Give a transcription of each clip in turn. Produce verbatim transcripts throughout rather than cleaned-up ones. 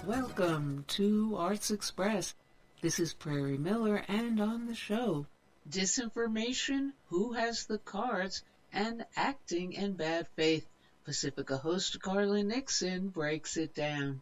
Welcome to Arts Express. This is Prairie Miller, and on the show, disinformation, who has the cards, and acting in bad faith. Pacifica host Carla Nixon breaks it down.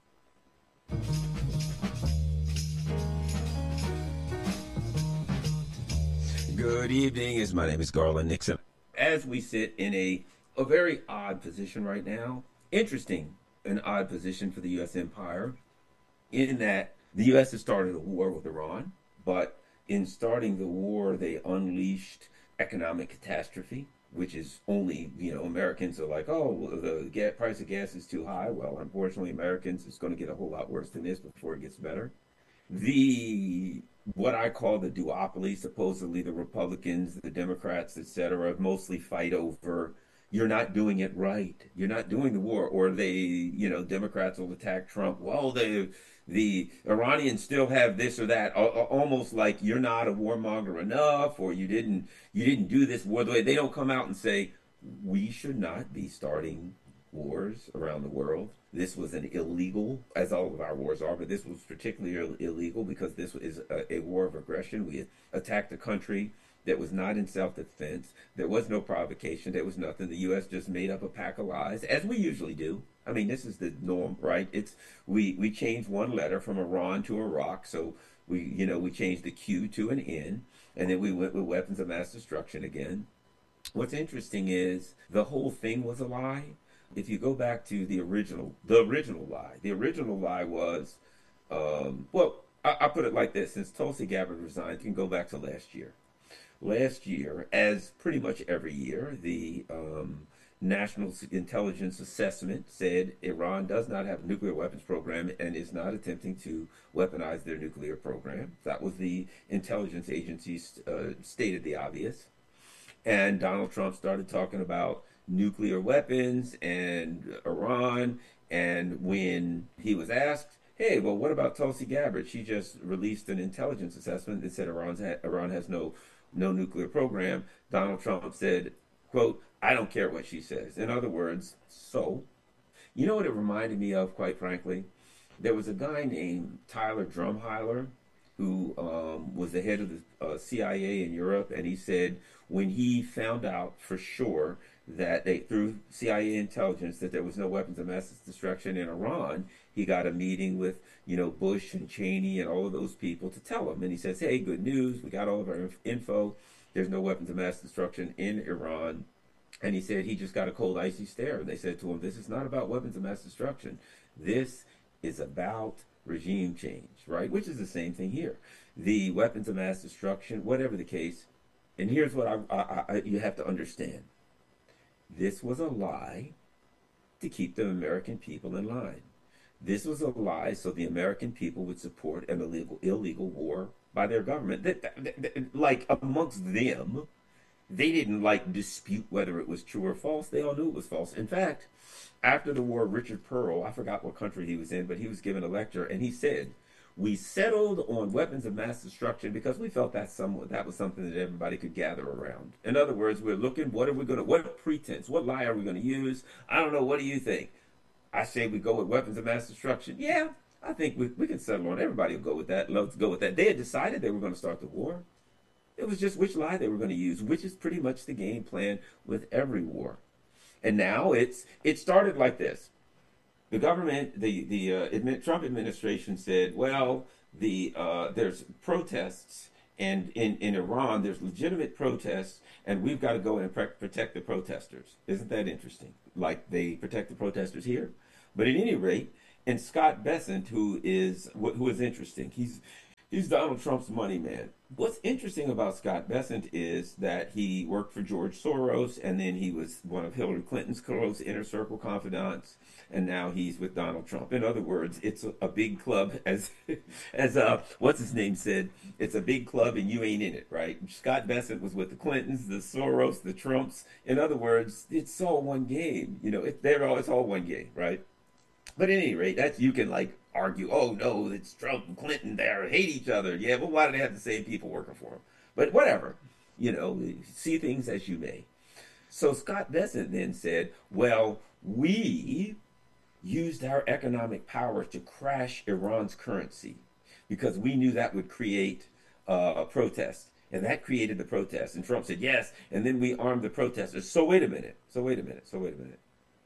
Good evening. As my name is Garland Nixon. As we sit in a, a very odd position right now, interesting, an odd position for the U S empire, in that the U S has started a war with Iran, but in starting the war, they unleashed economic catastrophe, which is only, you know, Americans are like, oh, the gas, price of gas is too high. Well, unfortunately, Americans, it's going to get a whole lot worse than this before it gets better. The what I call the duopoly, supposedly the Republicans, the Democrats, et cetera, mostly fight over, you're not doing it right. You're not doing the war. Or they, you know, Democrats will attack Trump. Well, they, the Iranians still have this or that, almost like you're not a warmonger enough, or you didn't, you didn't do this war the way. They don't come out and say, we should not be starting wars around the world. This was an illegal, as all of our wars are, but this was particularly illegal because this is a, a war of aggression. We attacked a country that was not in self-defense. There was no provocation. There was nothing. The U S just made up a pack of lies, as we usually do. I mean, this is the norm, right? It's we we changed one letter from Iran to Iraq, so we you know we changed the Q to an N, and then we went with weapons of mass destruction again. What's interesting is the whole thing was a lie. If you go back to the original, the original lie, the original lie was, um, well, I, I put it like this: since Tulsi Gabbard resigned, you can go back to last year. Last year, as pretty much every year, the um, National Intelligence Assessment said Iran does not have a nuclear weapons program and is not attempting to weaponize their nuclear program. That was the intelligence agencies uh, stated the obvious. And Donald Trump started talking about nuclear weapons and Iran. And when he was asked, hey, well, what about Tulsi Gabbard? She just released an intelligence assessment that said Iran's ha- Iran has no no nuclear program. Donald Trump said, quote, I don't care what she says. In other words, so, you know what it reminded me of, quite frankly? There was a guy named Tyler Drumheiler who um, was the head of the uh, C I A in Europe, and he said when he found out for sure that they, through C I A intelligence, that there was no weapons of mass destruction in Iran, he got a meeting with, you know, Bush and Cheney and all of those people to tell him. And he says, hey, good news, we got all of our info. There's no weapons of mass destruction in Iran. And he said he just got a cold, icy stare. And they said to him, this is not about weapons of mass destruction. This is about regime change, right? Which is the same thing here. The weapons of mass destruction, whatever the case. And here's what I, I, I you have to understand. This was a lie to keep the American people in line. This was a lie so the American people would support an illegal illegal war by their government. That, that, that, like amongst them, they didn't like dispute whether it was true or false. They all knew it was false. In fact, after the war, Richard Pearl, I forgot what country he was in, but he was given a lecture, and he said, we settled on weapons of mass destruction because we felt that some that was something that everybody could gather around. In other words, we're looking, what are we going to, what pretense, what lie are we going to use? I don't know, what do you think? I say we go with weapons of mass destruction. Yeah, I think we, we can settle on, everybody will go with that. Let's go with that. They had decided they were going to start the war. It was just which lie they were going to use, which is pretty much the game plan with every war. And now it's it started like this. The government, the the uh, admin, Trump administration said, well, the uh, there's protests, and in, in Iran there's legitimate protests, and we've got to go in and pre- protect the protesters. Isn't that interesting? Like they protect the protesters here. But at any rate, and Scott Bessent, who is who is interesting, he's he's Donald Trump's money man. What's interesting about Scott Bessent is that he worked for George Soros, and then he was one of Hillary Clinton's close inner circle confidants, and now he's with Donald Trump. In other words, it's a, a big club, as as uh, what's his name said, it's a big club and you ain't in it, right? Scott Bessent was with the Clintons, the Soros, the Trumps. In other words, it's all one game. You know, it, they're all it's all one game, right? But at any rate, that's you can like argue, oh no, it's Trump and Clinton, they hate each other. Yeah, but why do they have the same people working for them? But whatever, you know, see things as you may. So Scott Bessent then said, well, we used our economic power to crash Iran's currency because we knew that would create uh, a protest. And that created the protest. And Trump said, yes. And then we armed the protesters. So wait a minute. So wait a minute. So wait a minute.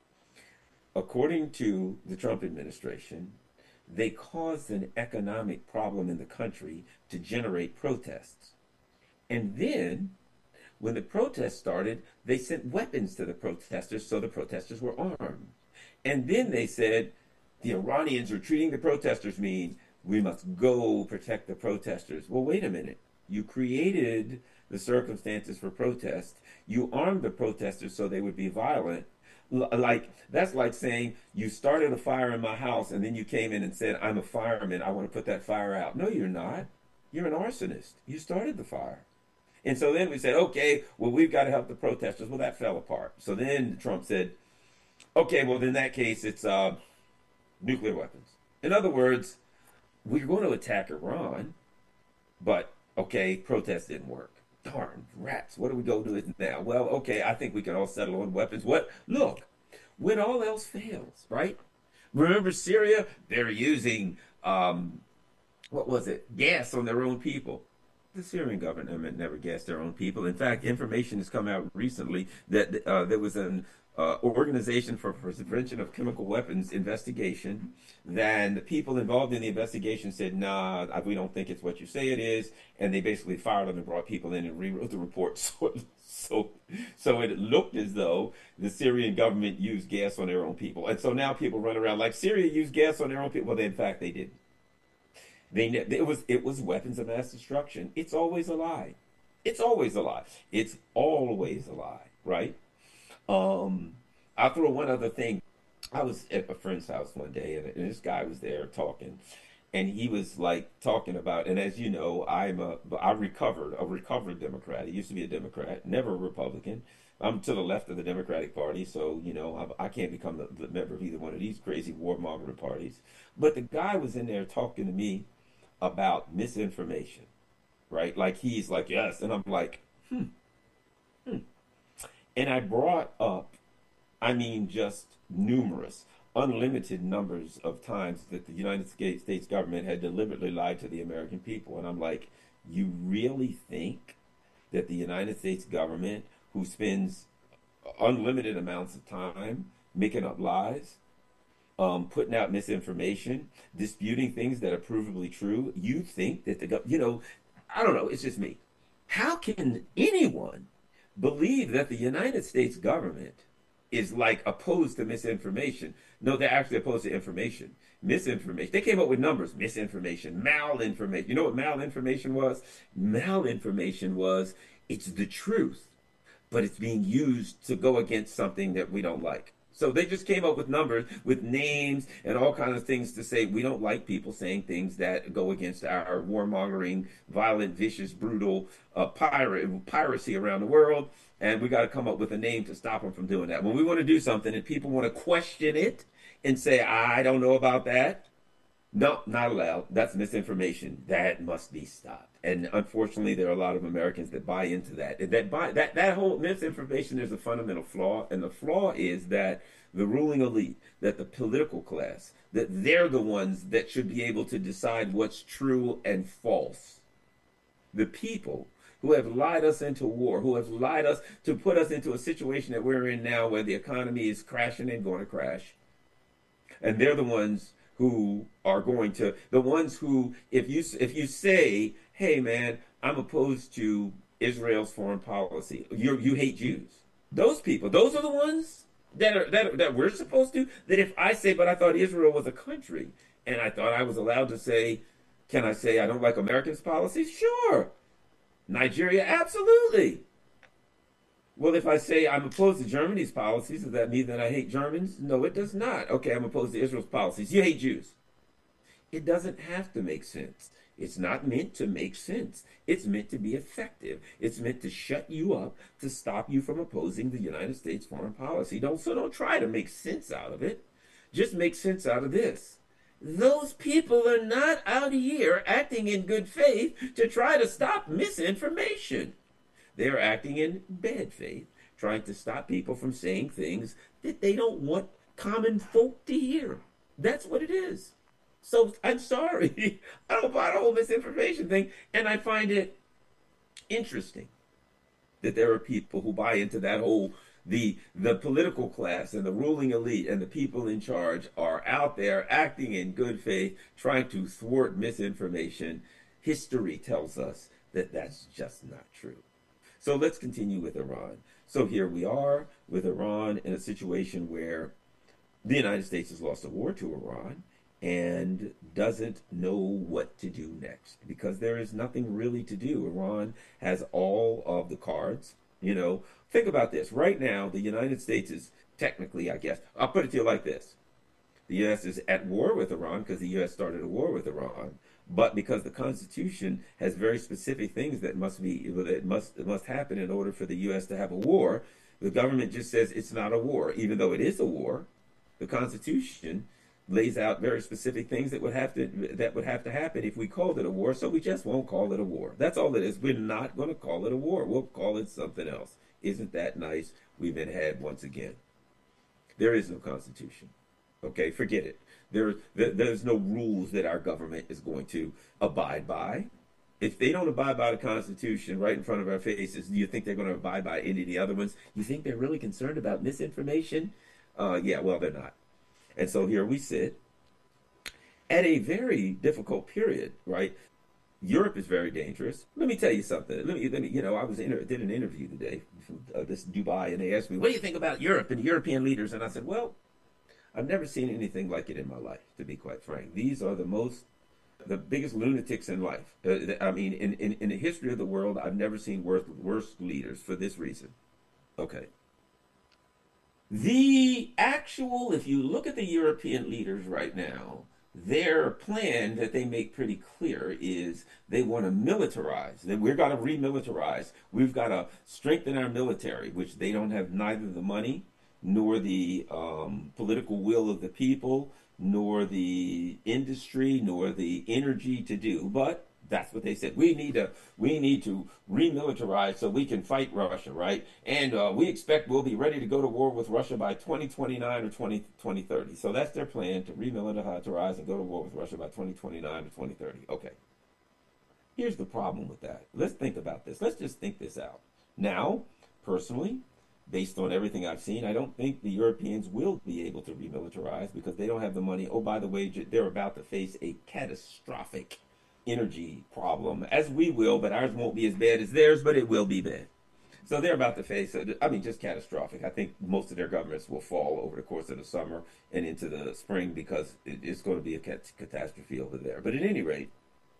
According to the Trump administration, they caused an economic problem in the country to generate protests. And then, when the protests started, they sent weapons to the protesters, so the protesters were armed. And then they said, the Iranians are treating the protesters mean, we must go protect the protesters. Well, wait a minute. You created the circumstances for protest. You armed the protesters so they would be violent. Like, that's like saying you started a fire in my house and then you came in and said, I'm a fireman, I want to put that fire out. No, you're not. You're an arsonist. You started the fire. And so then we said, okay, well, we've got to help the protesters. Well, that fell apart. So then Trump said, okay, well, in that case, it's uh, nuclear weapons. In other words, we're going to attack Iran, but, okay, protest didn't work. Darn rats, what do we go do now? Well, okay, I think we can all settle on weapons. What? Look, when all else fails, right? Remember Syria? They're using, um, what was it, gas on their own people. The Syrian government never gassed their own people. In fact, information has come out recently that uh, there was an uh, organization for prevention of chemical weapons investigation. Then the people involved in the investigation said, nah, we don't think it's what you say it is. And they basically fired them and brought people in and rewrote the report. So, so, so it looked as though the Syrian government used gas on their own people. And so now people run around like Syria used gas on their own people. Well, they, in fact, they didn't. They, it was it was weapons of mass destruction. It's always a lie. It's always a lie. It's always a lie, right? Um, I'll throw one other thing. I was at a friend's house one day, and, and this guy was there talking, and he was like talking about. And as you know, I'm a I recovered a recovered Democrat. I used to be a Democrat, never a Republican. I'm to the left of the Democratic Party, so you know I, I can't become the, the member of either one of these crazy warmongering parties. But the guy was in there talking to me about misinformation, right? Like he's like, yes. And I'm like, hmm, hmm. And I brought up, I mean, just numerous, unlimited numbers of times that the United States government had deliberately lied to the American people. And I'm like, you really think that the United States government, who spends unlimited amounts of time making up lies, Um, putting out misinformation, disputing things that are provably true, you think that the government, you know, I don't know, it's just me. How can anyone believe that the United States government is like opposed to misinformation? No, they're actually opposed to information. Misinformation. They came up with numbers. Misinformation, malinformation. You know what malinformation was? Malinformation was, it's the truth, but it's being used to go against something that we don't like. So they just came up with numbers, with names and all kinds of things to say we don't like people saying things that go against our warmongering, violent, vicious, brutal uh, pirate, piracy around the world. And we got to come up with a name to stop them from doing that. When we want to do something and people want to question it and say, I don't know about that. No, not allowed. That's misinformation. That must be stopped. And unfortunately, there are a lot of Americans that buy into that. That buy that that whole misinformation is a fundamental flaw, and the flaw is that the ruling elite, that the political class, that they're the ones that should be able to decide what's true and false. The people who have lied us into war, who have lied us to put us into a situation that we're in now, where the economy is crashing and going to crash, and they're the ones who are going to, the ones who, if you if you say, hey man, I'm opposed to Israel's foreign policy, you you hate Jews. Those people, those are the ones that are that that we're supposed to. That if I say, but I thought Israel was a country, and I thought I was allowed to say, can I say I don't like Americans' policies? Sure. Nigeria, absolutely. Well, if I say I'm opposed to Germany's policies, does that mean that I hate Germans? No, it does not. Okay, I'm opposed to Israel's policies. You hate Jews. It doesn't have to make sense. It's not meant to make sense. It's meant to be effective. It's meant to shut you up, to stop you from opposing the United States foreign policy. Don't, so don't try to make sense out of it. Just make sense out of this. Those people are not out here acting in good faith to try to stop misinformation. They're acting in bad faith, trying to stop people from saying things that they don't want common folk to hear. That's what it is. So I'm sorry. I don't buy the whole misinformation thing. And I find it interesting that there are people who buy into that whole the the political class and the ruling elite and the people in charge are out there acting in good faith, trying to thwart misinformation. History tells us that that's just not true. So let's continue with Iran. So here we are with Iran in a situation where the United States has lost a war to Iran and doesn't know what to do next because there is nothing really to do. Iran has all of the cards. You know, think about this. Right now, the United States is technically, I guess, I'll put it to you like this. The U S is at war with Iran because the U S started a war with Iran. But because the Constitution has very specific things that must be that must that must happen in order for the U S to have a war, the government just says it's not a war, even though it is a war. The Constitution lays out very specific things that would have to that would have to happen if we called it a war. So we just won't call it a war. That's all it is. We're not going to call it a war. We'll call it something else. Isn't that nice? We've been had once again. There is no Constitution. Okay, forget it. There, there, there's no rules that our government is going to abide by. If they don't abide by the Constitution right in front of our faces, do you think they're going to abide by any of the other ones? You think they're really concerned about misinformation? Uh, yeah, well, they're not. And so here we sit at a very difficult period, right? Europe is very dangerous. Let me tell you something. Let me, let me you know, I was in, did an interview today, uh, this Dubai, and they asked me, what do you think about Europe and European leaders? And I said, well, I've never seen anything like it in my life, to be quite frank. These are the most, the biggest lunatics in life. Uh, I mean, in, in, in the history of the world, I've never seen worse, worse leaders for this reason. Okay. The actual, if you look at the European leaders right now, their plan that they make pretty clear is they want to militarize. That we're going to remilitarize. We've got to strengthen our military, which they don't have neither the money nor the um, political will of the people, nor the industry, nor the energy to do. But that's what they said. We need to we need to remilitarize so we can fight Russia, right? And uh, we expect we'll be ready to go to war with Russia by twenty twenty-nine or twenty, twenty thirty. So that's their plan, to remilitarize and go to war with Russia by twenty twenty-nine or twenty thirty. Okay. Here's the problem with that. Let's think about this. Let's just think this out. Now, personally, based on everything I've seen, I don't think the Europeans will be able to remilitarize because they don't have the money. Oh, by the way, they're about to face a catastrophic energy problem, as we will, but ours won't be as bad as theirs, but it will be bad. So they're about to face, I mean, just catastrophic. I think most of their governments will fall over the course of the summer and into the spring because it's going to be a cat- catastrophe over there. But at any rate,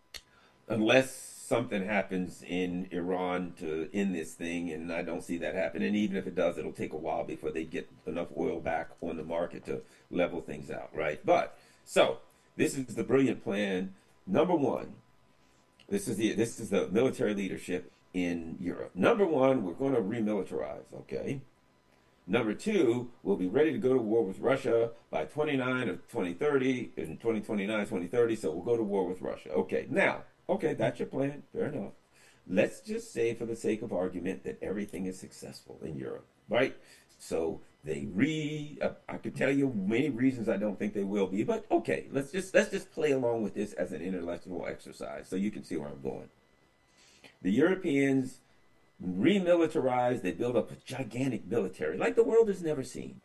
unless something happens in Iran to end this thing, and I don't see that happening, and even if it does, it'll take a while before they get enough oil back on the market to level things out, right? But, so, this is the brilliant plan. Number one, this is the this is the military leadership in Europe. Number one, we're going to remilitarize, okay? Number two, we'll be ready to go to war with Russia by twenty-nine or twenty thirty, in twenty twenty-nine, twenty thirty, so we'll go to war with Russia. Okay, now, okay, that's your plan, fair enough. Let's just say, for the sake of argument, that everything is successful in Europe, right? So they re, uh, I could tell you many reasons I don't think they will be, but okay, let's just let's just play along with this as an intellectual exercise so you can see where I'm going. The Europeans remilitarize, they build up a gigantic military like the world has never seen.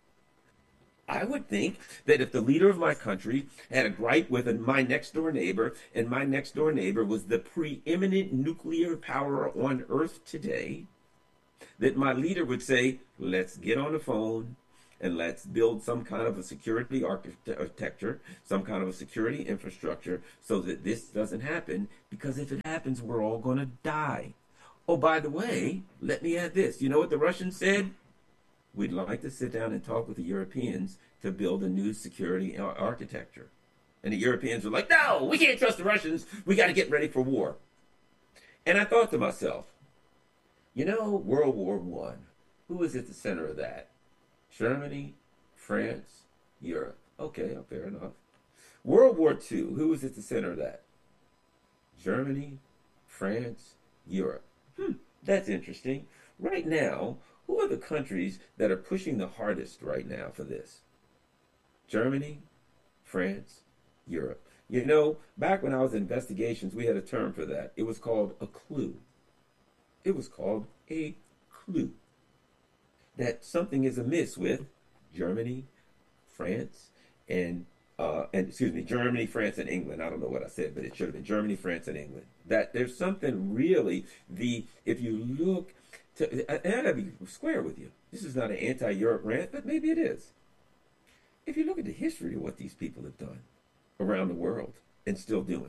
I would think that if the leader of my country had a gripe with my next door neighbor, and my next door neighbor was the preeminent nuclear power on Earth today, that my leader would say, let's get on the phone and let's build some kind of a security architecture, some kind of a security infrastructure so that this doesn't happen, because if it happens, we're all going to die. Oh, by the way, let me add this. You know what the Russians said? We'd like to sit down and talk with the Europeans to build a new security architecture. And the Europeans were like, no, we can't trust the Russians. We got to get ready for war. And I thought to myself, you know, World War One, who was at the center of that? Germany, France, Europe. Okay, fair enough. World War Two, who was at the center of that? Germany, France, Europe. Hmm, that's interesting. Right now, who are the countries that are pushing the hardest right now for this? Germany, France, Europe. You know, back when I was in investigations, we had a term for that. It was called a clue. It was called a clue that something is amiss with Germany, France, and uh, and excuse me, Germany, France, and England. I don't know what I said, but it should have been Germany, France, and England. That there's something really the if you look to, and I gotta be square with you. This is not an anti-Europe rant, but maybe it is. If you look at the history of what these people have done around the world and still doing,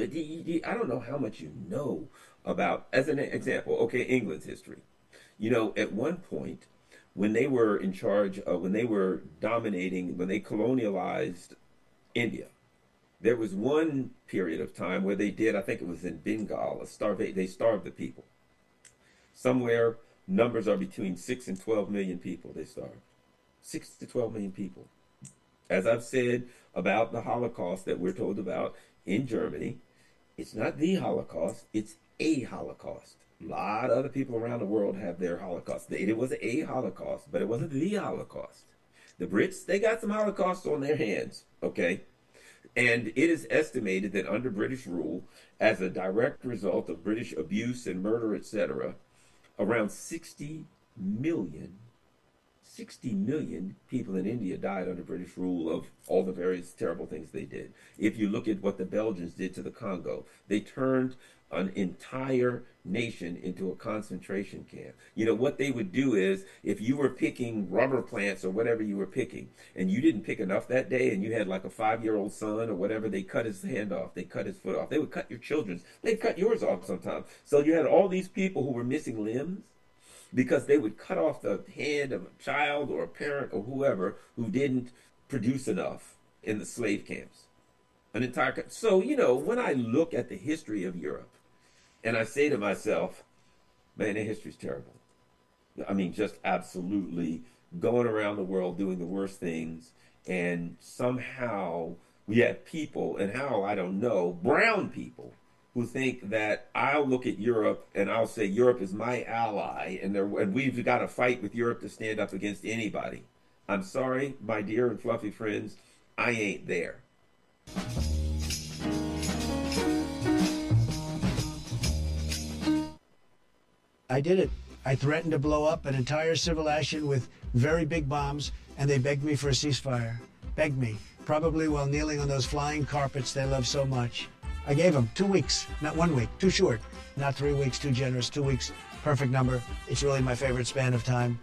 I don't know how much you know about. As an example, okay, England's history. You know, at one point, when they were in charge of, when they were dominating, when they colonialized India, there was one period of time where they did, I think it was in Bengal, a starve, they starved the people. Somewhere, numbers are between six and twelve million people they starved. Six to twelve million people. As I've said about the Holocaust that we're told about in Germany, it's not the Holocaust, it's a Holocaust. A lot of other people around the world have their Holocaust. It was a Holocaust, but it wasn't the Holocaust. The Brits, they got some Holocausts on their hands, okay? And it is estimated that under British rule, as a direct result of British abuse and murder, et cetera, around sixty million, sixty million people in India died under British rule of all the various terrible things they did. If you look at what the Belgians did to the Congo, they turned an entire nation into a concentration camp. You know, what they would do is, if you were picking rubber plants or whatever you were picking, and you didn't pick enough that day, and you had like a five-year-old son or whatever, they cut his hand off, they cut his foot off, they would cut your children's, they'd cut yours off sometimes. So you had all these people who were missing limbs, because they would cut off the hand of a child or a parent or whoever who didn't produce enough in the slave camps. An entire, so, you know, when I look at the history of Europe, and I say to myself, man, their history's terrible. I mean, just absolutely going around the world doing the worst things, and somehow we have people, and how, I don't know, brown people, who think that I'll look at Europe and I'll say Europe is my ally, and, and we've got to fight with Europe to stand up against anybody. I'm sorry, my dear and fluffy friends, I ain't there. I did it. I threatened to blow up an entire civil action with very big bombs, and they begged me for a ceasefire. Begged me, probably while kneeling on those flying carpets they love so much. I gave them two weeks, not one week, too short. Not three weeks, too generous, two weeks, perfect number. It's really my favorite span of time.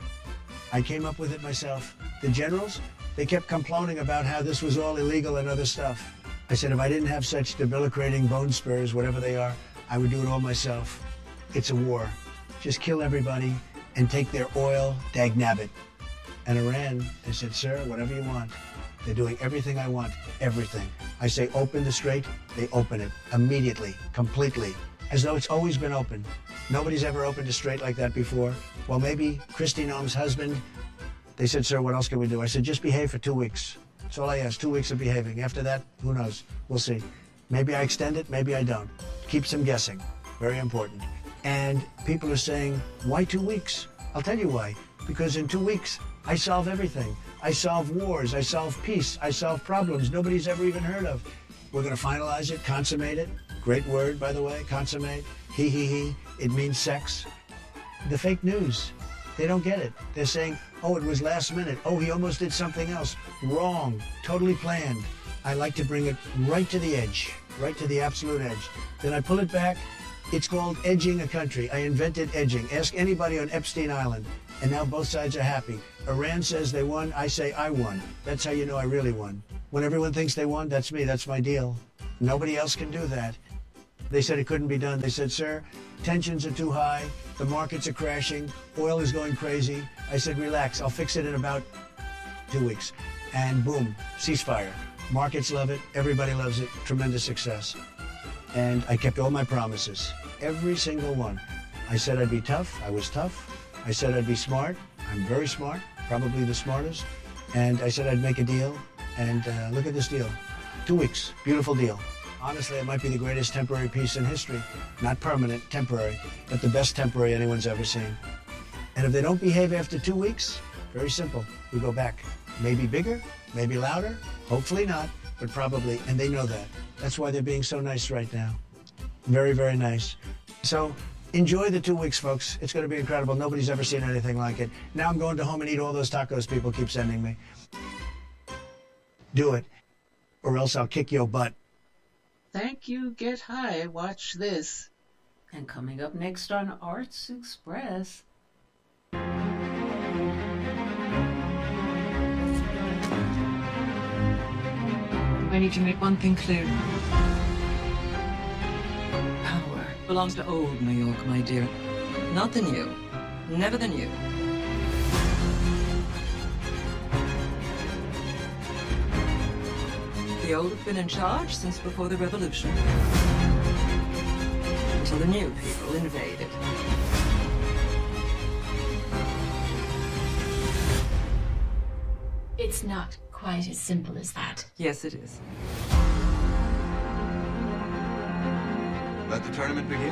I came up with it myself. The generals, they kept complaining about how this was all illegal and other stuff. I said if I didn't have such debilitating bone spurs, whatever they are, I would do it all myself. It's a war. Just kill everybody and take their oil, dagnabbit. And Iran, they said, sir, whatever you want. They're doing everything I want, everything. I say open the strait, they open it immediately, completely, as though it's always been open. Nobody's ever opened a strait like that before. Well, maybe Kristi Noem's husband. They said, sir, what else can we do? I said, just behave for two weeks. That's all I asked, two weeks of behaving. After that, who knows? We'll see. Maybe I extend it, maybe I don't. Keeps them guessing. Very important. And people are saying, why two weeks? I'll tell you why. Because in two weeks, I solve everything. I solve wars, I solve peace, I solve problems nobody's ever even heard of. We're going to finalize it, consummate it. Great word, by the way, consummate. He, he, he. It means sex. The fake news, they don't get it. They're saying, oh, it was last minute. Oh, he almost did something else. Wrong. Totally planned. I like to bring it right to the edge, right to the absolute edge. Then I pull it back. It's called edging a country. I invented edging. Ask anybody on Epstein Island. And now both sides are happy. Iran says they won, I say I won. That's how you know I really won. When everyone thinks they won, that's me, that's my deal. Nobody else can do that. They said it couldn't be done. They said, sir, tensions are too high, the markets are crashing, oil is going crazy. I said, relax, I'll fix it in about two weeks. And boom, ceasefire. Markets love it, everybody loves it, tremendous success. And I kept all my promises, every single one. I said I'd be tough, I was tough. I said I'd be smart. I'm very smart, probably the smartest. And I said I'd make a deal. And uh, look at this deal. Two weeks, beautiful deal. Honestly, it might be the greatest temporary peace in history. Not permanent, temporary, but the best temporary anyone's ever seen. And if they don't behave after two weeks, very simple, we go back. Maybe bigger, maybe louder, hopefully not, but probably, and they know that. That's why they're being so nice right now. Very, very nice. So enjoy the two weeks, folks. It's going to be incredible. Nobody's ever seen anything like it. Now I'm going to home and eat all those tacos people keep sending me. Do it, or else I'll kick your butt. Thank you, Get High. Watch this. And coming up next on Arts Express. I need to make one thing clear. Power belongs to old New York, my dear. Not the new. Never the new. The old have been in charge since before the revolution. Until the new people invaded. It's not quite as simple as that. Yes, it is. Let the tournament begin.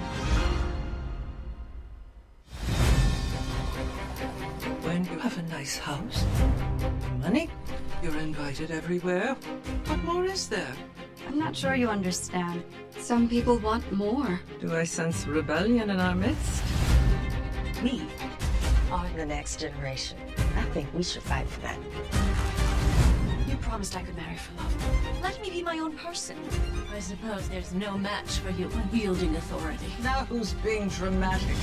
When you have a nice house, money, you're invited everywhere. What more is there? I'm not sure you understand. Some people want more. Do I sense rebellion in our midst? We are the next generation. I think we should fight for that. You promised I could marry for love. Let me be my own person. I suppose there's no match for you when wielding authority. Now who's being dramatic?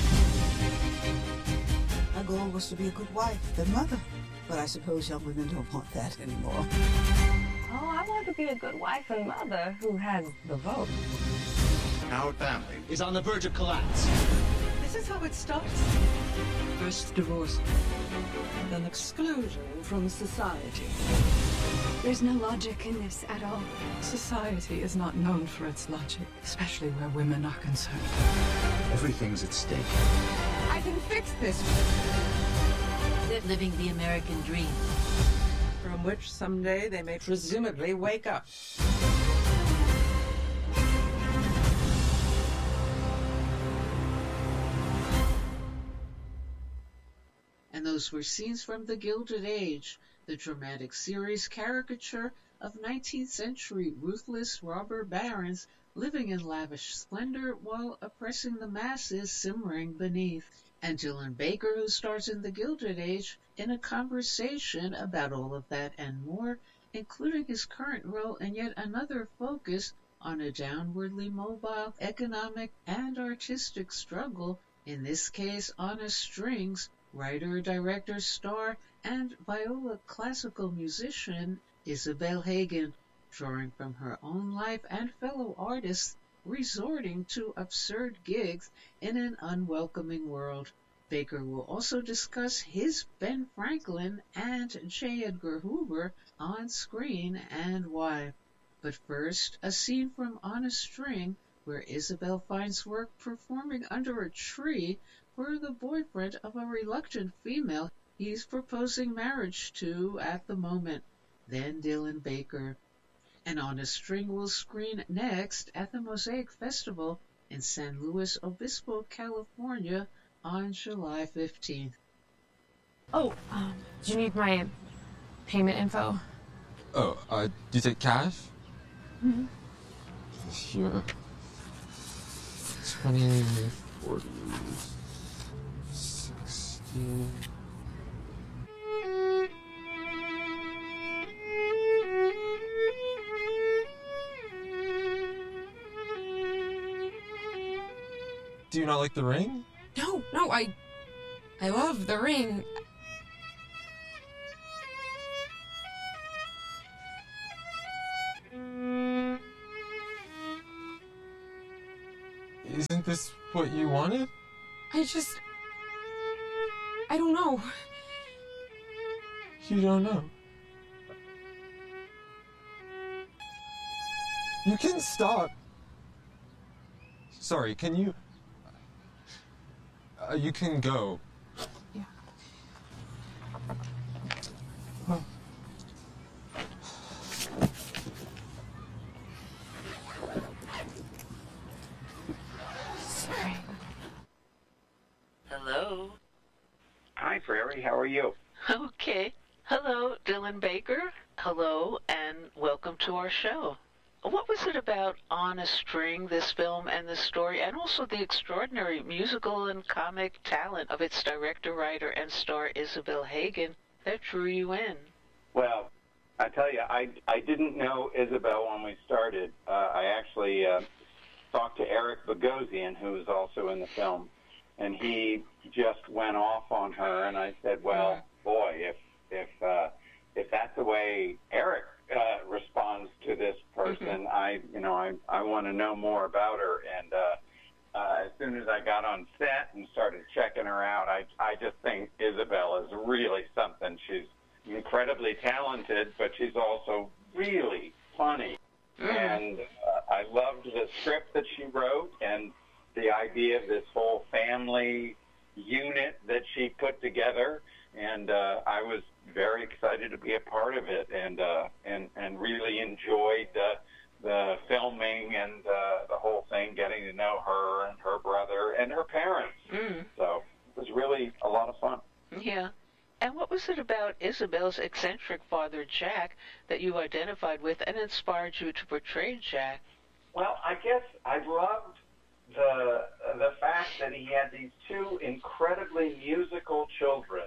My goal was to be a good wife, then mother. But I suppose young women don't want that anymore. Oh, I want to be a good wife and mother who has the vote. Our family is on the verge of collapse. This is how it starts. First divorce, then exclusion from society. There's no logic in this at all. Society is not known for its logic, especially where women are concerned. Everything's at stake. I can fix this. They're living the American dream. From which someday they may presumably wake up. And those were scenes from The Gilded Age, the dramatic series caricature of nineteenth century ruthless robber barons living in lavish splendor while oppressing the masses simmering beneath. And Dylan Baker, who stars in The Gilded Age, in a conversation about all of that and more, including his current role in yet another focus on a downwardly mobile economic and artistic struggle, in this case on a Strings, writer, director, star, and viola classical musician Isabel Hagen, drawing from her own life and fellow artists, resorting to absurd gigs in an unwelcoming world. Baker will also discuss his Ben Franklin and J. Edgar Hoover on screen and why. But first, a scene from On a String where Isabel finds work performing under a tree for the boyfriend of a reluctant female he's proposing marriage to at the moment, then Dylan Baker. And On a String will screen next at the Mosaic Festival in San Luis Obispo, California on July fifteenth. Oh, um, do you need my payment info? Oh, uh, do you take cash? Mm-hmm. Sure. twenty, forty, sixty... Do you not like the ring? No, no, I... I love the ring. Isn't this what you wanted? I just... I don't know. You don't know. You can stop. Sorry, can you... Uh, you can go. Yeah. Oh. Sorry. Hello. Hi, Prairie. How are you? Okay. Hello, Dylan Baker. Hello, and welcome to our show. What was it about On a String, this film and the story, and also the extraordinary musical and comic talent of its director, writer, and star Isabel Hagen that drew you in? Well, I tell you, I, I didn't know Isabel when we started. Uh, I actually uh, talked to Eric Bogosian, who was also in the film, and he just went off on her, and I said, well, boy, if if uh, if that's the way Eric uh, responds to this person, mm-hmm. I you know I I want to know more about her. And uh, uh, as soon as I got on set and started checking her out, I I just think Isabel is really something. She's incredibly talented, but she's also really funny. Mm. And uh, I loved the script that she wrote and the idea of this whole family unit that she put together. And uh, I was very excited to be a part of it, and uh, and and really enjoyed the the filming and uh, the whole thing, getting to know her and her brother and her parents. Mm. So it was really a lot of fun. Yeah. And what was it about Isabel's eccentric father, Jack, that you identified with and inspired you to portray Jack? Well, I guess I loved the the fact that he had these two incredibly musical children.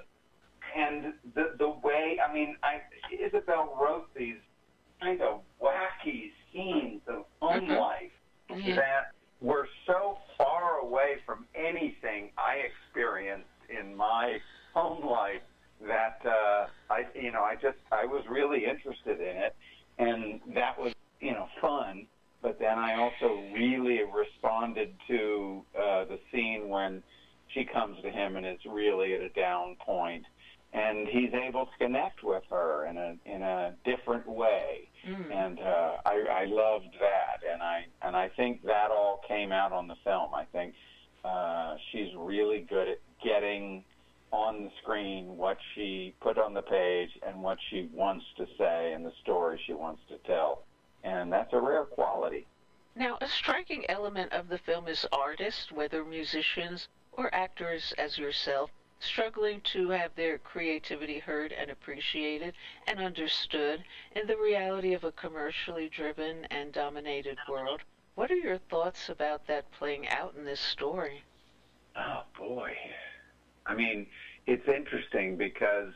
And the the way, I mean, I, Isabel wrote these kind of wacky scenes of home mm-hmm. life mm-hmm. that were so far away from anything I experienced in my home life that uh, I, you know, I just I was really interested in it, and that was, you know, fun. But then I also really responded to uh, the scene when she comes to him and is really at a down point. And he's able to connect with her in a in a different way, mm. and uh, I, I loved that, and I and I think that all came out on the film. I think uh, she's really good at getting on the screen what she put on the page and what she wants to say and the story she wants to tell, and that's a rare quality. Now, a striking element of the film is artists, whether musicians or actors as yourself, struggling to have their creativity heard and appreciated and understood in the reality of a commercially driven and dominated world. What are your thoughts about that playing out in this story? Oh, boy. I mean, it's interesting because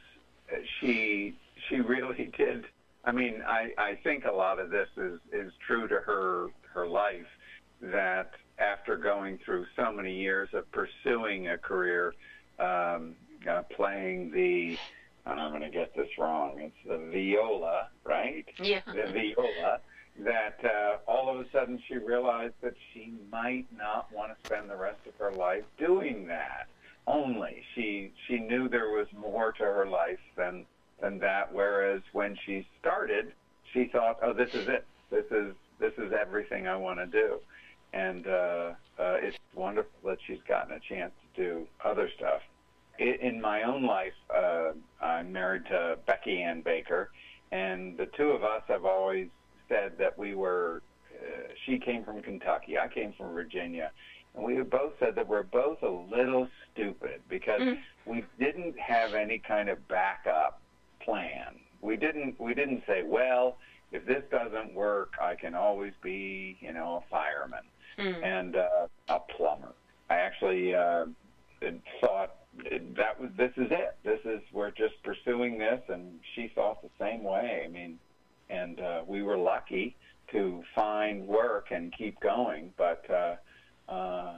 she she really did. I mean, I, I think a lot of this is, is true to her, her life, that after going through so many years of pursuing a career, Um, uh, playing the, and I'm going to get this wrong, it's the viola, right? Yeah. The viola, that uh, all of a sudden she realized that she might not want to spend the rest of her life doing that only. She she knew there was more to her life than, than that, whereas when she started, she thought, oh, this is it. This is, this is everything I want to do. And uh, uh, it's wonderful that she's gotten a chance to do other stuff. In my own life, uh, I'm married to Becky Ann Baker, and the two of us have always said that we were, uh, she came from Kentucky, I came from Virginia, and we both said that we're both a little stupid because mm. we didn't have any kind of backup plan. We didn't, we didn't say, well, if this doesn't work, I can always be, you know, a fireman mm. and uh, a plumber. I actually uh, thought that was this is it. This is we're just pursuing this, and she thought the same way. I mean, and uh, we were lucky to find work and keep going. But uh, uh,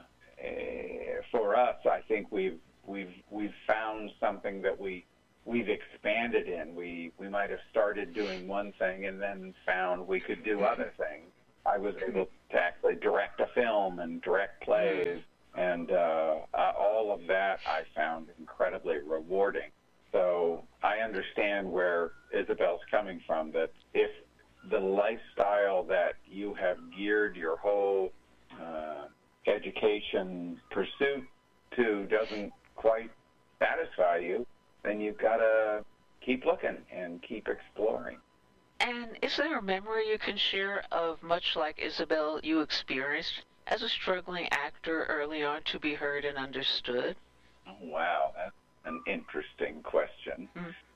for us, I think we've we've we've found something that we we've expanded in. We we might have started doing one thing and then found we could do other things. I was able to actually direct a film and direct plays. And uh, uh, all of that I found incredibly rewarding. So I understand where Isabel's coming from, that if the lifestyle that you have geared your whole uh, education pursuit to doesn't quite satisfy you, then you've got to keep looking and keep exploring. And is there a memory you can share of, much like Isabel, you experienced as a struggling actor early on to be heard and understood? Oh, wow, that's an interesting question. Mm.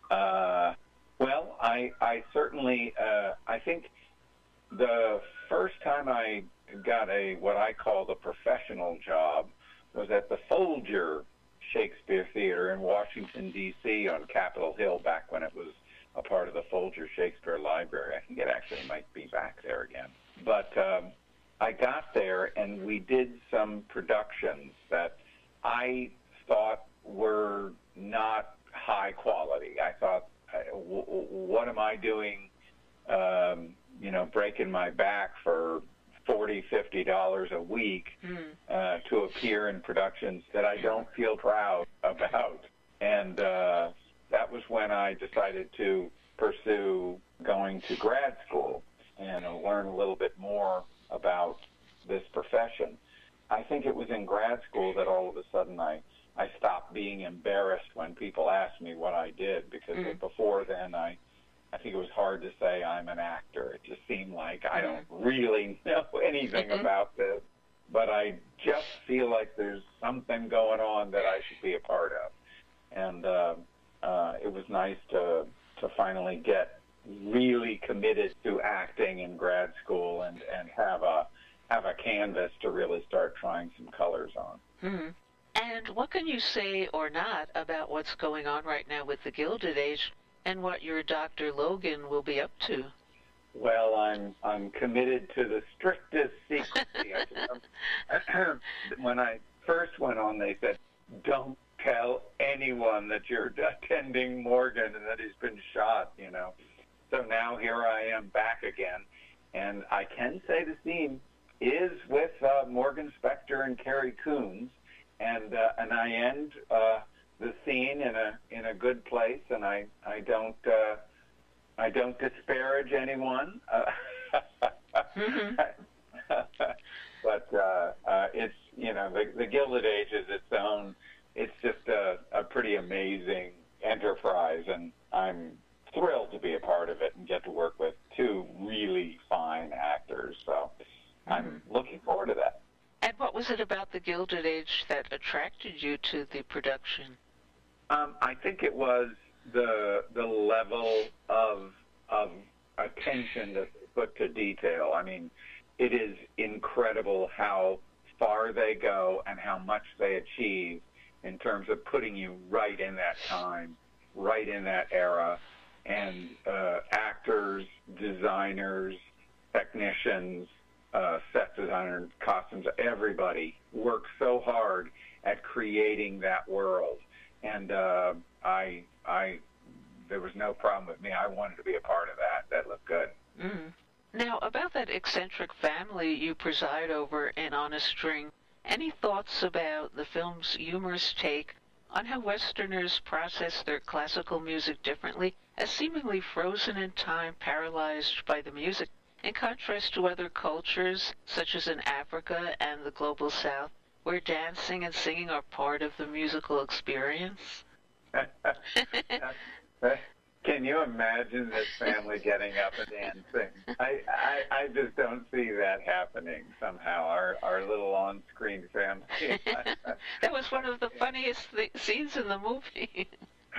Uh, well, I I certainly uh, I think the first time I got a what I call the professional job was at the Folger Shakespeare Theater in Washington, D C on Capitol Hill back when it was a part of the Folger Shakespeare Library. I think it actually might be back there again. But um, I got there and we did some productions that I thought were not high quality. I thought, w- w- what am I doing, um, you know, breaking my back for forty dollars, fifty dollars a week mm. uh, to appear in productions that I don't feel proud about. And uh, that was when I decided to pursue going to grad school and uh, learn a little bit more about this profession. I think it was in grad school that all of a sudden I, I stopped being embarrassed when people asked me what I did, because mm. before then I I think it was hard to say I'm an actor. It just seemed like I don't really know anything mm-hmm. about this, but I just feel like there's something going on that I should be a part of. And uh, uh, it was nice to to finally get really committed to acting in grad school and, and have a have a canvas to really start trying some colors on. Mm-hmm. And what can you say or not about what's going on right now with the Gilded Age and what your Doctor Logan will be up to? Well, I'm I'm committed to the strictest secrecy. When I first went on, they said, don't tell anyone that you're attending Morgan and that he's been shot, you know. So now here I am back again. And I can say the scene is with uh, Morgan Spector and Carrie Coons. And, uh, and I end... Uh, the scene in a in a good place, and I I don't uh, I don't disparage anyone, uh, mm-hmm. but uh, uh, it's you know the, the Gilded Age is its own. It's just a, a pretty amazing enterprise, and I'm thrilled to be a part of it and get to work with two really fine actors. So mm-hmm. I'm looking forward to that. And what was it about the Gilded Age that attracted you to the production? Um, I think it was the the level of of attention that's put to detail. I mean, it is incredible how far they go and how much they achieve in terms of putting you right in that time, right in that era, and uh, actors, designers, technicians, uh, set designers, costumes, everybody works so hard at creating that world. And uh, I, I, there was no problem with me. I wanted to be a part of that. That looked good. Mm. Now, about that eccentric family you preside over in On a String, any thoughts about the film's humorous take on how Westerners process their classical music differently, as seemingly frozen in time, paralyzed by the music, in contrast to other cultures, such as in Africa and the Global South, where dancing and singing are part of the musical experience? Can you imagine this family getting up and dancing? I, I, I just don't see that happening somehow, our, our little on-screen family. That was one of the funniest th- scenes in the movie.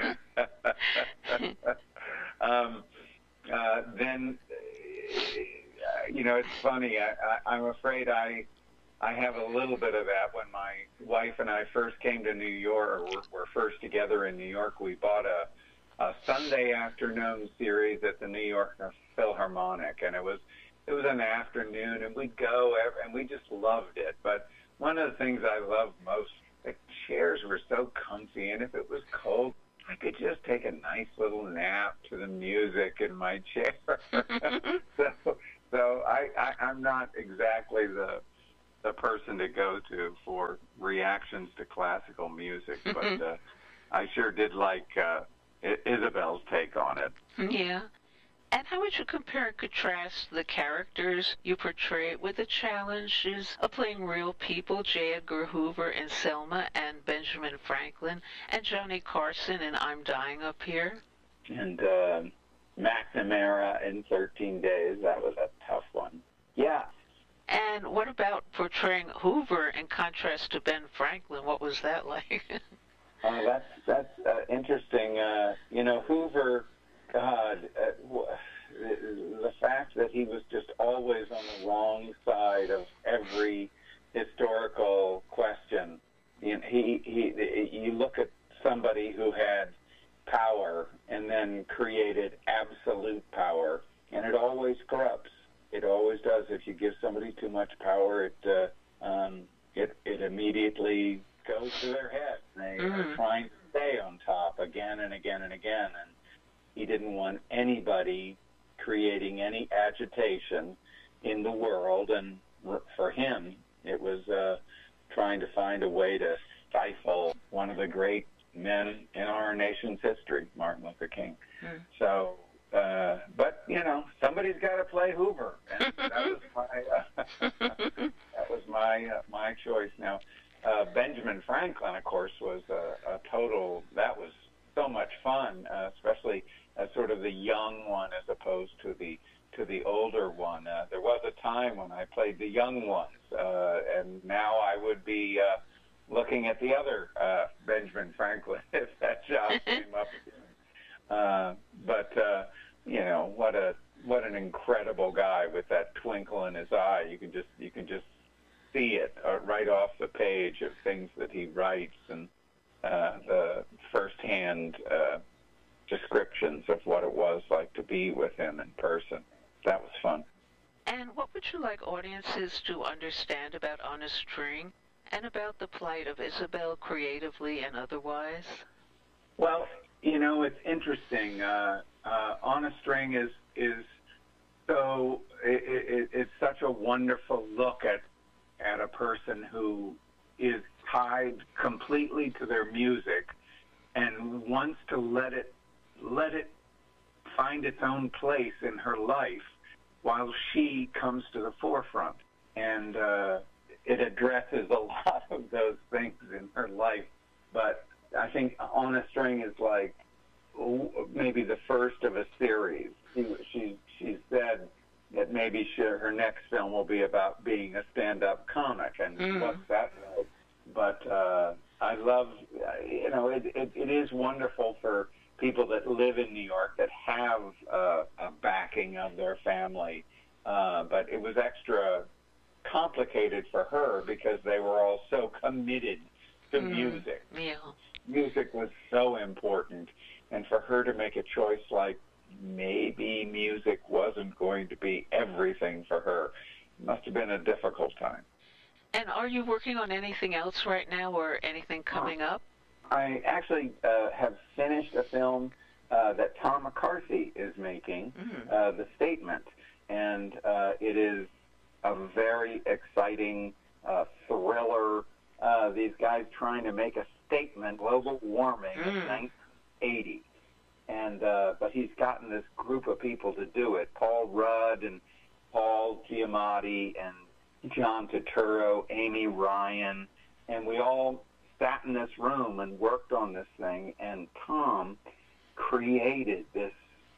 um, uh, then, you know, it's funny. I, I, I'm afraid I... I have a little bit of that. When my wife and I first came to New York, or were, were first together in New York, we bought a, a Sunday afternoon series at the New York Philharmonic, and it was it was an afternoon, and we'd go, every, and we just loved it. But one of the things I loved most, the chairs were so comfy, and if it was cold, I could just take a nice little nap to the music in my chair. so so I, I, I'm not exactly the the person to go to for reactions to classical music, but uh, I sure did like uh, Isabel's take on it. Yeah. And how would you compare and contrast the characters you portray with the challenges of playing real people, J. Edgar Hoover in Selma and Benjamin Franklin, and Johnny Carson in I'm Dying Up Here? And uh, McNamara in thirteen days, that was a tough one. Yeah. And what about portraying Hoover in contrast to Ben Franklin? What was that like? Uh, that's that's uh, interesting. Uh, you know, Hoover, God, uh, w- the fact that he was just always on the wrong side of every historical question. You know, he, he, you look at somebody who had power and then created absolute power, and it always corrupts. It always does. If you give somebody too much power, it uh, um, it it immediately goes to their head. They mm. are trying to stay on top again and again and again. And he didn't want anybody creating any agitation in the world. And for him, it was uh, trying to find a way to stifle one of the great men in our nation's history, Martin Luther King. Mm. So, uh, but you know, somebody's got to play Hoover, and that was my uh, that was my uh, my choice. Now, uh, Benjamin Franklin, of course, was a, a total. That was so much fun, uh, especially as sort of the young one as opposed to the to the older one. Uh, there was a time when I played the young ones, uh, and now I would be uh, looking at the other uh, Benjamin Franklin if that job came up again. Uh, but uh, you know, what a what an incredible guy with that twinkle in his eye. You can just you can just see it uh, right off the page of things that he writes, and uh, the firsthand uh, descriptions of what it was like to be with him in person. That was fun. And what would you like audiences to understand about On a String and about the plight of Isabel creatively and otherwise? Well, you know, it's interesting. Uh, uh, On a String is is so it, it, it's such a wonderful look at at a person who is tied completely to their music and wants to let it let it find its own place in her life while she comes to the forefront. And uh, it addresses a lot of those things in her life. But I think On a String is like maybe the first of a series. She she, she said that maybe she, her next film will be about being a stand-up comic, and mm. what's that like? But uh, I love, you know, it, it, it is wonderful for people that live in New York that have uh, a backing of their family. Uh, but it was extra complicated for her because they were all so committed to mm. music. Yeah. Music was so important. And for her to make a choice like maybe music wasn't going to be everything for her, it must have been a difficult time. And are you working on anything else right now or anything coming up? I actually uh, have finished a film uh, that Tom McCarthy is making, mm. uh, The Statement, and uh, it is a very exciting uh, thriller. Uh, these guys trying to make a statement, global warming mm. in nineteen eighty. And uh, but he's gotten this group of people to do it, Paul Rudd and Paul Giamatti and John Turturro, Amy Ryan, and we all sat in this room and worked on this thing, and Tom created this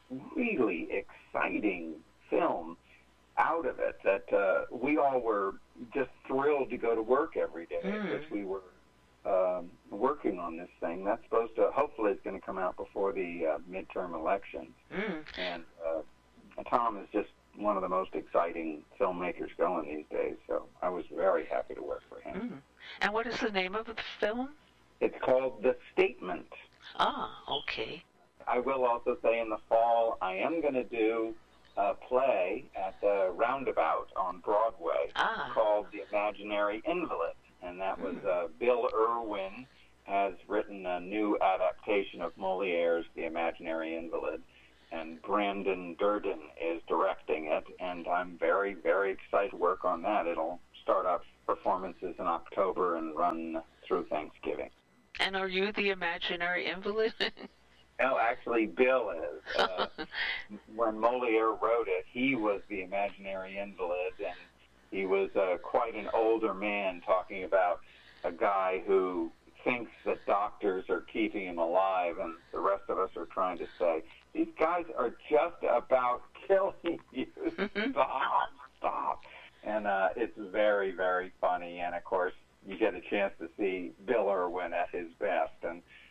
really exciting film out of it that uh, we all were just thrilled to go to work every day because mm. we were um, working on this thing. That's supposed to, hopefully it's going to come out before the uh, midterm elections. Mm. And uh, Tom is just one of the most exciting filmmakers going these days, so I was very happy to work for him. Mm. And what is the name of the film? It's called The Statement. Ah, okay. I will also say in the fall I am going to do a play at the Roundabout on Broadway ah. called The Imaginary Invalid, and that was uh, Bill Irwin has written a new adaptation of Moliere's The Imaginary Invalid, and Brandon Durden is directing it, and I'm very, very excited to work on that. It'll start up performances in October and run through Thanksgiving. And are you the imaginary invalid? No, actually, Bill is. Uh, when Moliere wrote it, he was the imaginary invalid, and he was uh, quite an older man talking about a guy who thinks that doctors are keeping him alive, and the rest of us are trying to say, these guys are just about killing you. Stop, stop. And uh, it's very, very funny. And, of course, you get a chance to see Bill Irwin at his best. And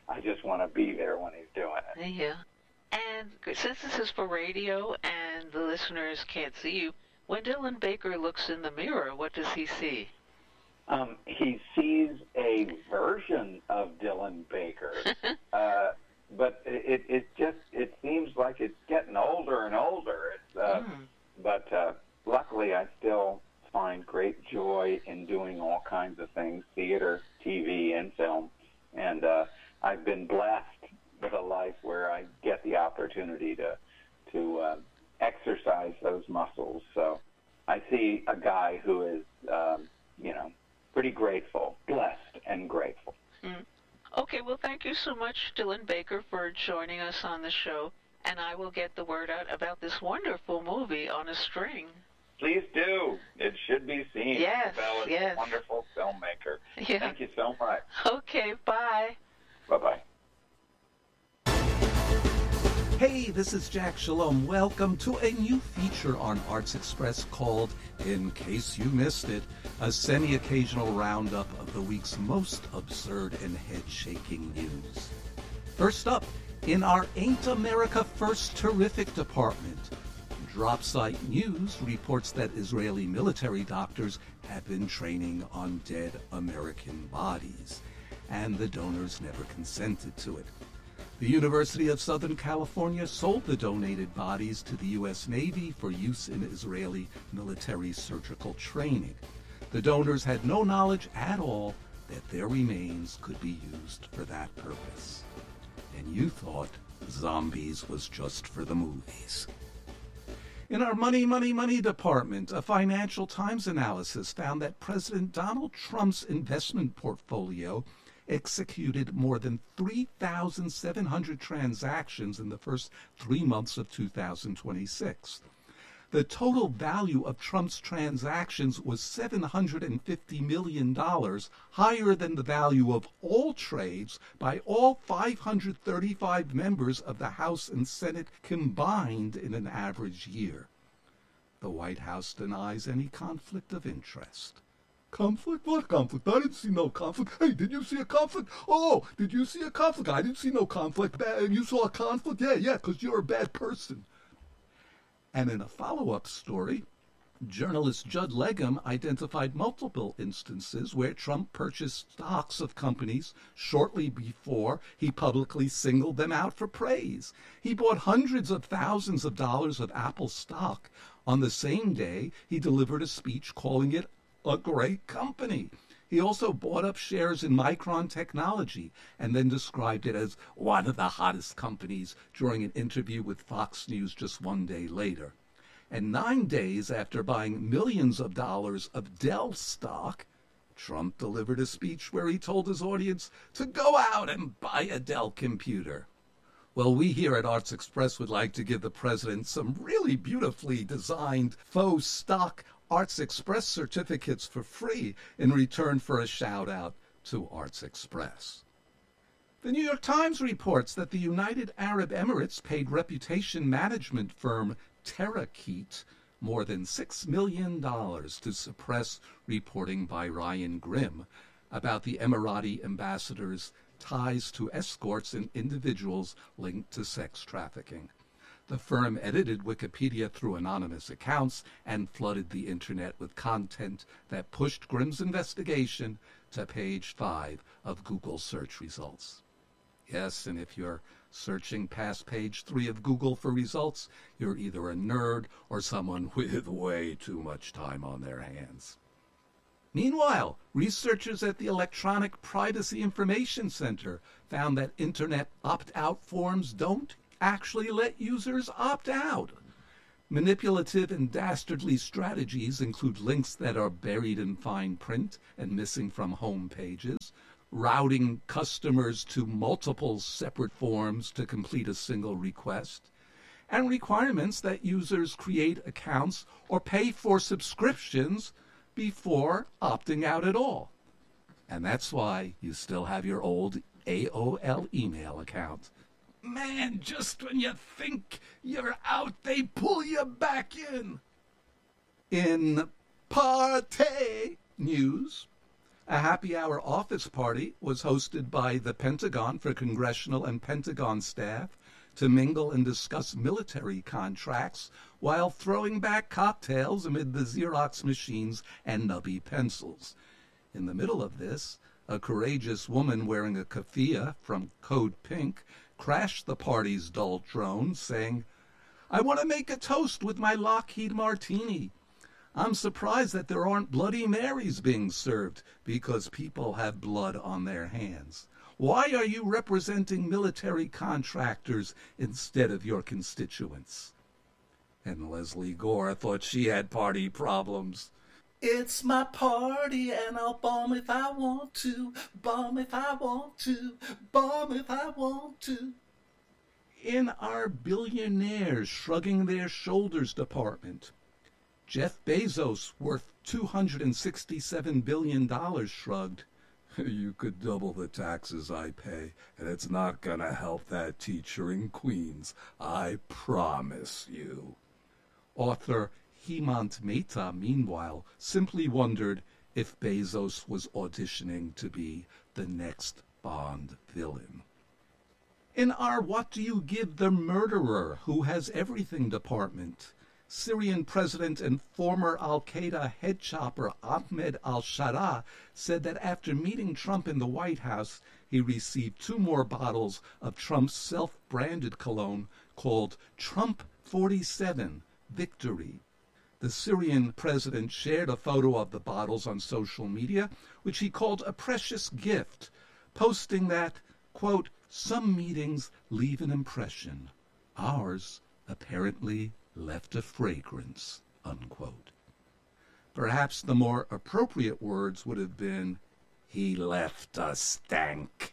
I just want to be there when he's doing it. Yeah. And since this is for radio and the listeners can't see you, when Dylan Baker looks in the mirror, what does he see? Um, he sees a version of Dylan Baker, uh, but it, it just it seems like it's getting older and older. It's, uh, mm. But uh, luckily, I still find great joy in doing all kinds of things, theater, T V, and film. And uh, I've been blessed with a life where I get the opportunity to to uh, exercise those muscles. So I see a guy who is, um, you know, pretty grateful, blessed and grateful. Mm. Okay, well, thank you so much, Dylan Baker, for joining us on the show. And I will get the word out about this wonderful movie, On a String. Please do. It should be seen. Yes, Bell is yes. a wonderful filmmaker. Yeah. Thank you so much. Okay, bye. Bye-bye. Hey, this is Jack Shalom. Welcome to a new feature on Arts Express called, in case you missed it, a semi-occasional roundup of the week's most absurd and head-shaking news. First up, in our Ain't America First terrific department, Dropsite News reports that Israeli military doctors have been training on dead American bodies, and the donors never consented to it. The University of Southern California sold the donated bodies to the U S Navy for use in Israeli military surgical training. The donors had no knowledge at all that their remains could be used for that purpose. And you thought zombies was just for the movies. In our Money, Money, Money department, a Financial Times analysis found that President Donald Trump's investment portfolio executed more than three thousand seven hundred transactions in the first three months of two thousand twenty-six. The total value of Trump's transactions was seven hundred fifty million dollars, higher than the value of all trades by all five hundred thirty-five members of the House and Senate combined in an average year. The White House denies any conflict of interest. Conflict? What conflict? I didn't see no conflict. Hey, did you see a conflict? Oh, did you see a conflict? I didn't see no conflict. You saw a conflict? Yeah, yeah, because you're a bad person. And in a follow-up story, journalist Judd Legum identified multiple instances where Trump purchased stocks of companies shortly before he publicly singled them out for praise. He bought hundreds of thousands of dollars of Apple stock on the same day he delivered a speech calling it a great company. He also bought up shares in Micron Technology and then described it as one of the hottest companies during an interview with Fox News just one day later. And nine days after buying millions of dollars of Dell stock, Trump delivered a speech where he told his audience to go out and buy a Dell computer. Well, we here at Arts Express would like to give the president some really beautifully designed faux stock Arts Express certificates for free in return for a shout-out to Arts Express. The New York Times reports that the United Arab Emirates paid reputation management firm Terakeet more than six million dollars to suppress reporting by Ryan Grimm about the Emirati ambassador's ties to escorts and individuals linked to sex trafficking. The firm edited Wikipedia through anonymous accounts and flooded the internet with content that pushed Grimm's investigation to page five of Google search results. Yes, and if you're searching past page three of Google for results, you're either a nerd or someone with way too much time on their hands. Meanwhile, researchers at the Electronic Privacy Information Center found that internet opt-out forms don't actually let users opt out. Manipulative and dastardly strategies include links that are buried in fine print and missing from home pages, routing customers to multiple separate forms to complete a single request, and requirements that users create accounts or pay for subscriptions before opting out at all. And that's why you still have your old A O L email account. Man, just when you think you're out, they pull you back in. In Partey news, A happy hour office party was hosted by the Pentagon for congressional and Pentagon staff to mingle and discuss military contracts while throwing back cocktails amid the Xerox machines and nubby pencils. In the middle of this, a courageous woman wearing a keffiyeh from Code Pink crashed the party's dull drone, saying, "I want to make a toast with my Lockheed Martini. I'm surprised that there aren't Bloody Marys being served because people have blood on their hands. Why are you representing military contractors instead of your constituents?" And Leslie Gore thought she had party problems. "It's my party and I'll bomb if I want to, bomb if I want to, bomb if I want to." In our billionaires shrugging their shoulders department, Jeff Bezos, worth two hundred sixty-seven billion dollars, shrugged, "You could double the taxes I pay, and it's not gonna help that teacher in Queens, I promise you." Author Hemant Mehta, meanwhile, simply wondered if Bezos was auditioning to be the next Bond villain. In our What Do You Give the Murderer Who Has Everything department, Syrian president and former al-Qaeda head chopper Ahmed al-Sharaa said that after meeting Trump in the White House, he received two more bottles of Trump's self-branded cologne called Trump forty-seven Victory. The Syrian president shared a photo of the bottles on social media, which he called a precious gift, posting that, quote, "Some meetings leave an impression. Ours apparently left a fragrance," unquote. Perhaps the more appropriate words would have been, "He left a stank."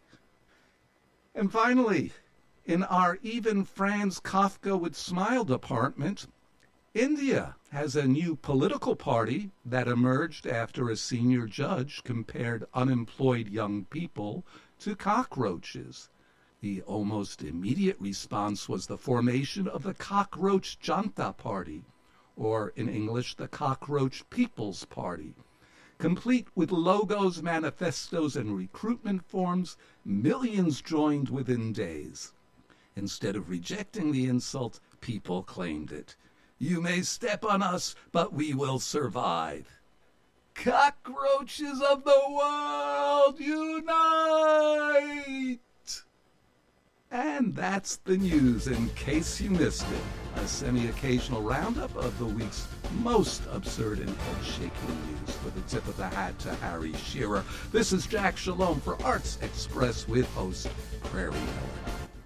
And finally, in our Even Franz Kafka Would Smile department, India has a new political party that emerged after a senior judge compared unemployed young people to cockroaches. The almost immediate response was the formation of the Cockroach Janta Party, or in English, the Cockroach People's Party. Complete with logos, manifestos, and recruitment forms, millions joined within days. Instead of rejecting the insult, people claimed it. "You may step on us, but we will survive." Cockroaches of the world, unite! And that's the news, in case you missed it. A semi-occasional roundup of the week's most absurd and head-shaking news, with a tip of the hat to Harry Shearer. This is Jack Shalom for Arts Express with host Prairie Miller.